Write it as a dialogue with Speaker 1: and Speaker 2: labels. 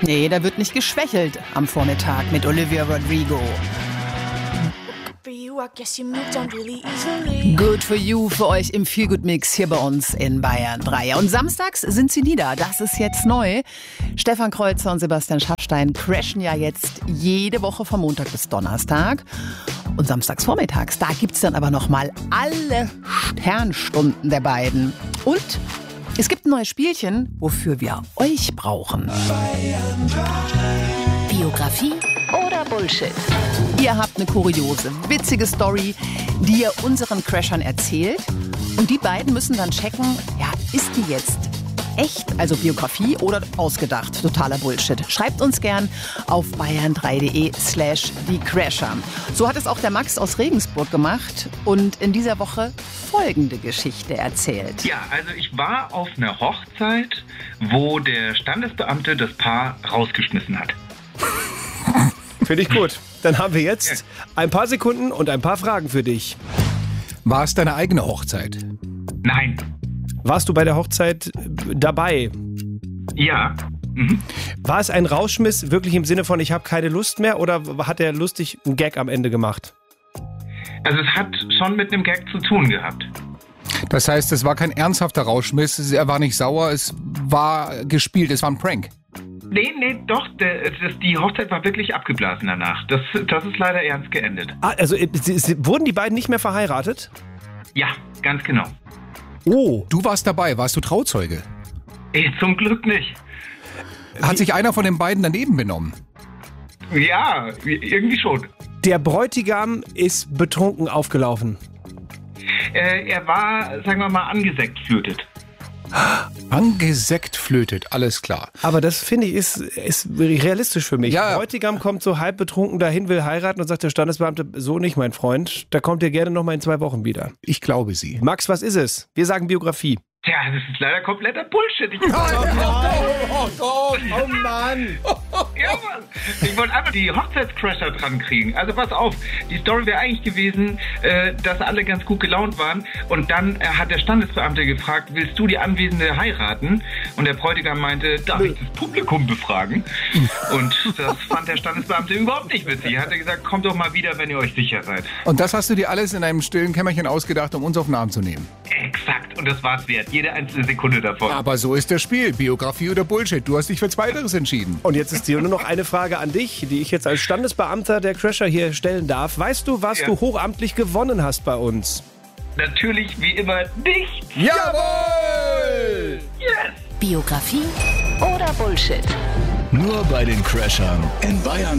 Speaker 1: Nee, da wird nicht geschwächelt am Vormittag mit Olivia Rodrigo. Good for you für euch im Feel-Good-Mix hier bei uns in Bayern 3. Und samstags sind sie nieder, das ist jetzt neu. Stefan Kreuzer und Sebastian Schaffstein crashen ja jetzt jede Woche von Montag bis Donnerstag. Und samstags vormittags, da gibt's dann aber nochmal alle Sternstunden der beiden. Und es gibt ein neues Spielchen, wofür wir euch brauchen.
Speaker 2: Biografie oder Bullshit?
Speaker 1: Ihr habt eine kuriose, witzige Story, die ihr unseren Crashern erzählt. Und die beiden müssen dann checken, ja, ist die jetzt echt, also Biografie oder ausgedacht? Totaler Bullshit. Schreibt uns gern auf bayern3.de/diecrasher. So hat es auch der Max aus Regensburg gemacht und in dieser Woche folgende Geschichte erzählt.
Speaker 3: Ja, also ich war auf einer Hochzeit, wo der Standesbeamte das Paar rausgeschmissen hat.
Speaker 4: Finde ich gut. Dann haben wir jetzt ein paar Sekunden und ein paar Fragen für dich.
Speaker 5: War es deine eigene Hochzeit?
Speaker 3: Nein.
Speaker 4: Warst du bei der Hochzeit dabei?
Speaker 3: Ja. Mhm.
Speaker 4: War es ein Rausschmiss wirklich im Sinne von ich habe keine Lust mehr oder hat er lustig einen Gag am Ende gemacht?
Speaker 3: Also es hat schon mit einem Gag zu tun gehabt.
Speaker 5: Das heißt, es war kein ernsthafter Rauschmiss, er war nicht sauer, es war gespielt, es war ein Prank.
Speaker 3: Nee, doch, die Hochzeit war wirklich abgeblasen danach. Das ist leider ernst geendet.
Speaker 4: Also wurden die beiden nicht mehr verheiratet?
Speaker 3: Ja, ganz genau.
Speaker 4: Oh.
Speaker 5: Du warst dabei, warst du Trauzeuge?
Speaker 3: Zum Glück nicht.
Speaker 5: Hat sich einer von den beiden daneben benommen?
Speaker 3: Ja, irgendwie schon.
Speaker 4: Der Bräutigam ist betrunken aufgelaufen.
Speaker 3: Er war, sagen wir mal, angesektflötet.
Speaker 5: Angesektflötet, alles klar.
Speaker 4: Aber das, finde ich, ist realistisch für mich.
Speaker 5: Ja.
Speaker 4: Bräutigam kommt so halb betrunken dahin, will heiraten und sagt der Standesbeamte, so nicht, mein Freund. Da kommt ihr gerne noch mal in 2 Wochen wieder.
Speaker 5: Ich glaube sie.
Speaker 4: Max, was ist es? Wir sagen Biografie.
Speaker 3: Tja, das ist leider kompletter Bullshit.
Speaker 4: Oh Mann!
Speaker 3: Ja, Mann. Ich wollte einfach die Hochzeitscrasher dran kriegen. Also pass auf, die Story wäre eigentlich gewesen, dass alle ganz gut gelaunt waren. Und dann hat der Standesbeamte gefragt, willst du die Anwesende heiraten? Und der Bräutigam meinte, darf ich das Publikum befragen? Und das fand der Standesbeamte überhaupt nicht witzig. Er hat gesagt, kommt doch mal wieder, wenn ihr euch sicher seid.
Speaker 5: Und das hast du dir alles in einem stillen Kämmerchen ausgedacht, um uns auf den Arm zu nehmen?
Speaker 3: Exakt, und das war's wert. Jede einzelne Sekunde davon.
Speaker 5: Aber so ist das Spiel. Biografie oder Bullshit. Du hast dich für Zweiteres entschieden.
Speaker 4: Und jetzt ist hier nur noch eine Frage an dich, die ich jetzt als Standesbeamter der Crasher hier stellen darf. Weißt du, was du hochamtlich gewonnen hast bei uns?
Speaker 3: Natürlich, wie immer, nichts.
Speaker 5: Jawohl!
Speaker 3: Yes!
Speaker 2: Biografie oder Bullshit?
Speaker 6: Nur bei den Crashern in Bayern